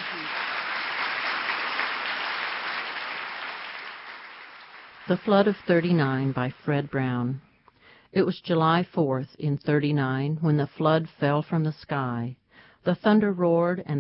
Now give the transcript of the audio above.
The Flood of 39 by Fred Brown. It was July 4th in 39 when the flood fell from the sky. The thunder roared and